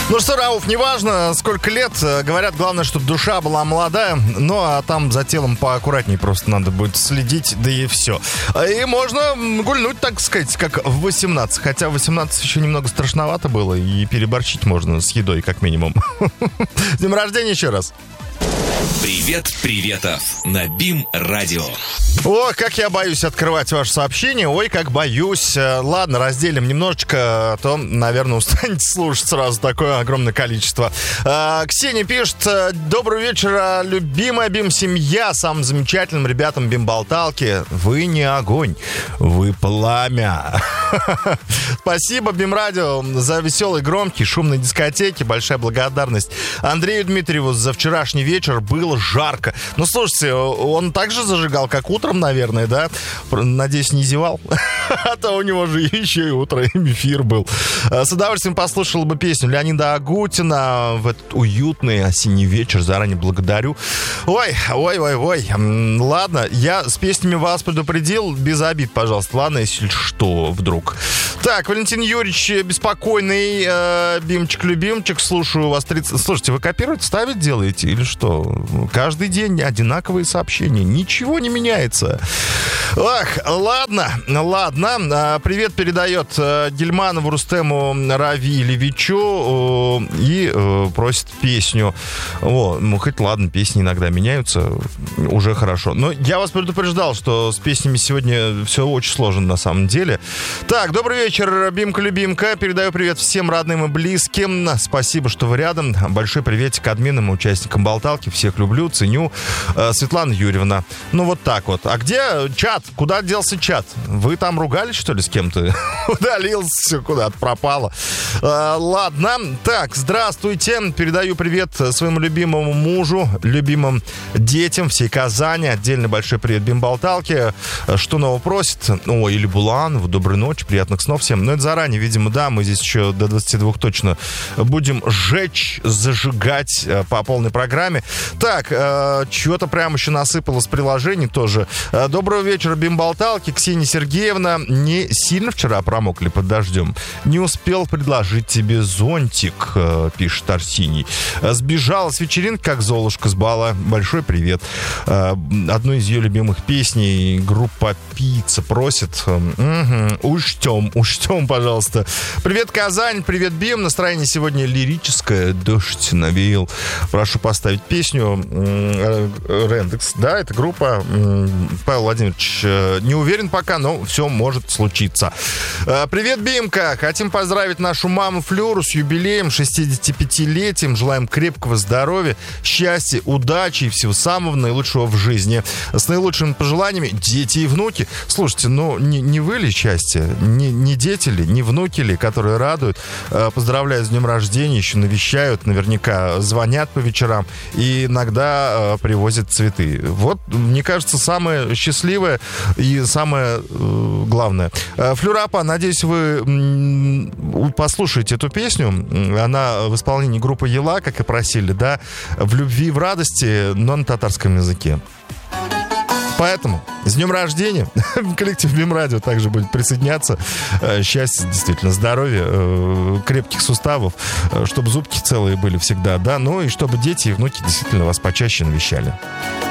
Ну что, Рауф, неважно, сколько лет, говорят, главное, чтобы душа была молодая, ну а там за телом поаккуратнее просто надо будет следить, да и все. И можно гульнуть, так сказать, как в 18, хотя в 18 еще немного страшновато было, и переборщить можно с едой, как минимум. С днем рождения еще раз. Привет, приветов на БИМ-радио. О, как я боюсь открывать ваше сообщение. Ой, как боюсь. Ладно, разделим немножечко, а то, наверное, устанете слушать сразу такое огромное количество. Ксения пишет: добрый вечер, любимая БИМ-семья, самым замечательным ребятам БИМ-болталки. Вы не огонь, вы пламя. Спасибо, БИМ-радио, за веселый, громкий, шумные дискотеки. Большая благодарность Андрею Дмитриеву за вчерашний вечер. Было жарко. Ну, слушайте, он так же зажигал, как утром, наверное, да? Надеюсь, не зевал. А то у него же еще и утро эфир был. С удовольствием послушал бы песню Леонида Агутина в этот уютный осенний вечер. Заранее благодарю. Ой. Ладно, я с песнями вас предупредил. Без обид, пожалуйста. Ладно, если что, вдруг. Так, Валентин Юрьевич, беспокойный бимчик-любимчик. Слушаю вас 30... Слушайте, вы копируете, ставить делаете или что? Каждый день одинаковые сообщения. Ничего не меняется. Ах, ладно. Привет передает Гельманову Рустему Равилевичу и просит песню. Хоть ладно, песни иногда меняются. Уже хорошо. Но я вас предупреждал, что с песнями сегодня все очень сложно на самом деле. Так, добрый вечер, Бимка-любимка. Передаю привет всем родным и близким. Спасибо, что вы рядом. Большой приветик админам и участникам болталки. Всех люблю, ценю. Светлана Юрьевна. Ну, вот так вот. А где чат? Куда делся чат? Вы там ругались, что ли, с кем-то? Удалился, куда-то пропало. Ладно. Так, здравствуйте. Передаю привет своему любимому мужу, любимым детям всей Казани. Отдельно большой привет бимболталке. Что нового просит? Или Буланову. Доброй ночи, приятных снов всем. Но это заранее, видимо, да. Мы здесь еще до 22 точно будем зажигать по полной программе. Так, чего-то прям еще насыпало с приложений тоже. Доброго вечера, бимболталки. Ксения Сергеевна. Не сильно вчера промокли под дождем? Не успел предложить тебе зонтик, пишет Арсений. Сбежала с вечеринки, как Золушка с бала. Большой привет. Одной из ее любимых песней группа Пицца просит. Учтем, пожалуйста. Привет, Казань, привет, Бим. Настроение сегодня лирическое. Дождь навеял. Прошу поставить песню Рендекс. Да, это группа. Павел Владимирович не уверен пока, но все может случиться. Привет, Бимка. Хотим поздравить нашу маму Флюру с юбилеем, 65-летием. Желаем крепкого здоровья, счастья, удачи и всего самого наилучшего в жизни. С наилучшими пожеланиями дети и внуки. Слушайте, не вы ли счастье? Не дети ли, не внуки ли, которые радуют? Поздравляю с днем рождения, еще навещают, наверняка звонят по вечерам и иногда привозят цветы. Вот, мне кажется, самое счастливое и самое главное. Флюрапа, надеюсь, вы послушаете эту песню. Она в исполнении группы Ела, как и просили, да, в любви и в радости, но на татарском языке. Поэтому с днем рождения. Коллектив БИМ-радио также будет присоединяться. Счастья, действительно, здоровья, крепких суставов, чтобы зубки целые были всегда, да, ну и чтобы дети и внуки действительно вас почаще навещали.